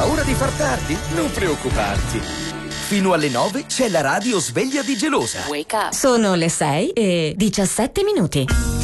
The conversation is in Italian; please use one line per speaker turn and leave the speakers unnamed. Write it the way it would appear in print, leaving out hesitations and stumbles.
Paura di far tardi? Non preoccuparti. Fino alle 9 c'è la radio sveglia di Gelosa.
Sono le 6:17.